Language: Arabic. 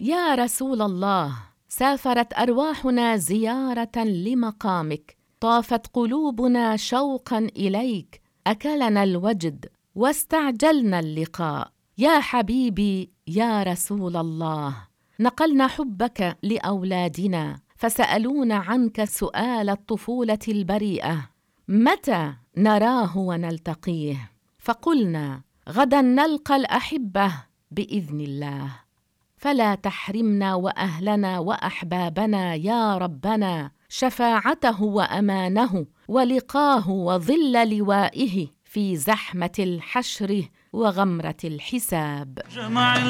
يا رسول الله، سافرت أرواحنا زيارة لمقامك، طافت قلوبنا شوقا إليك، أكلنا الوجد واستعجلنا اللقاء. يا حبيبي يا رسول الله، نقلنا حبك لأولادنا فسألونا عنك سؤال الطفولة البريئة: متى نراه ونلتقيه؟ فقلنا: غدا نلقى الأحبة بإذن الله. فلا تحرمنا وأهلنا وأحبابنا يا ربنا شفاعته وأمانه ولقاه وظل لوائه في زحمة الحشر وغمرة الحساب.